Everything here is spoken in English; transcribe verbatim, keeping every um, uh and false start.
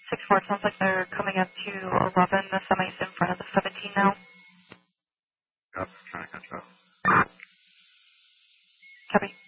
six four, it sounds like they're coming up to eleven. The semi's in front of the seventeen now. Yep, trying to catch up. Copy.